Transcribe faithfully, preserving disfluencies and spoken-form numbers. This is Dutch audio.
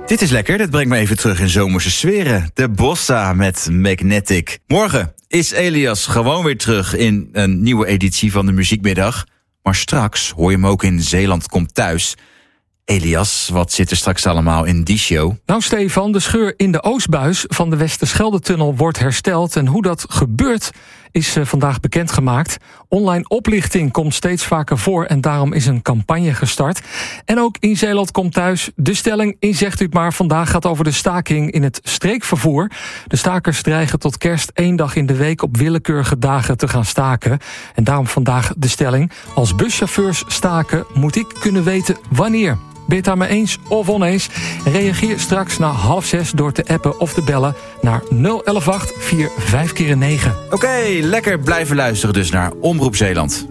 Dit is lekker, dit brengt me even terug in zomerse sferen. De Bossa met Magnetic. Morgen is Elias gewoon weer terug in een nieuwe editie van de Muziekmiddag. Maar straks hoor je hem ook in Zeeland Komt Thuis. Elias, wat zit er straks allemaal in die show? Nou Stefan, de scheur in de Oostbuis van de Westerschelde-tunnel wordt hersteld. En hoe dat gebeurt is uh, vandaag bekendgemaakt. Online oplichting komt steeds vaker voor en daarom is een campagne gestart. En ook in Zeeland Komt Thuis. De stelling, in zegt u het maar, vandaag gaat over de staking in het streekvervoer. De stakers dreigen tot kerst één dag in de week op willekeurige dagen te gaan staken. En daarom vandaag de stelling, als buschauffeurs staken moet ik kunnen weten wanneer. Ben je het daarmee eens of oneens? Reageer straks na half zes door te appen of te bellen naar nul elf acht vier vijf keer negen. Oké, okay, lekker blijven luisteren dus naar Omroep Zeeland.